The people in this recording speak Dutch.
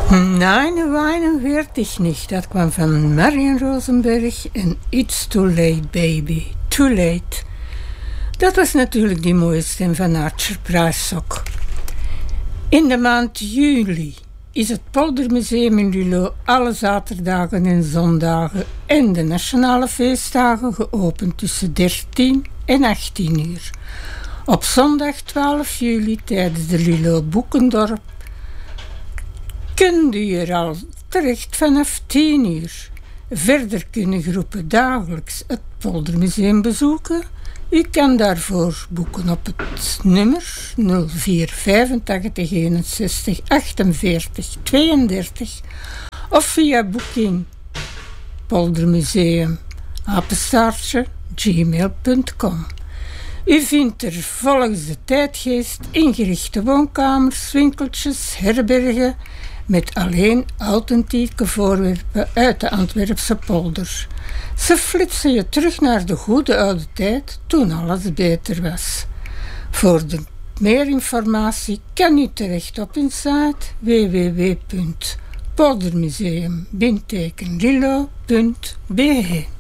Nein, weinen werd ich nicht. Dat kwam van Marion Rosenberg en It's Too Late Baby, Too Late. Dat was natuurlijk die mooie stem van Archer Prysock. In de maand juli is het Poldermuseum in Lullo alle zaterdagen en zondagen en de nationale feestdagen geopend tussen 13 en 18 uur. Op zondag 12 juli tijdens de Lullo Boekendorp kunt u er al terecht vanaf 10 uur. Verder kunnen groepen dagelijks het Poldermuseum bezoeken. U kan daarvoor boeken op het nummer 0485 61 48 32 of via boeking poldermuseum @gmail.com. U vindt er volgens de tijdgeest ingerichte woonkamers, winkeltjes, herbergen met alleen authentieke voorwerpen uit de Antwerpse polder. Ze flitsen je terug naar de goede oude tijd toen alles beter was. Voor meer informatie kan u terecht op hun site www.poldermuseum-lillo.be.